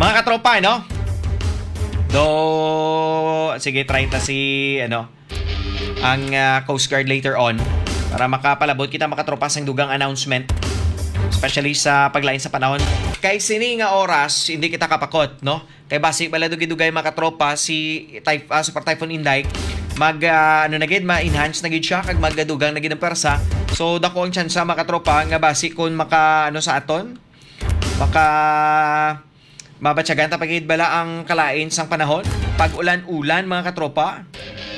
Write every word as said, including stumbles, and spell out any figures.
Mga katropa, no? Do sige, try ta si ano ang uh, Coast Guard later on para makapalabot kita makatropa sang dugang announcement, especially sa paglain sa panahon. Kay sini nga oras hindi kita kapakot, no? Kay basi pala dugay-dugay makatropa si type uh, Super Typhoon Inday mag uh, ano na gid ma-enhance na gid siya kag magadugang na gid ang persa. So dako ang chance makatropa nga basi kun maka ano sa aton maka mabatsagan ta pagid bala ang kalain sang panahon pag ulan-ulan mga katropa.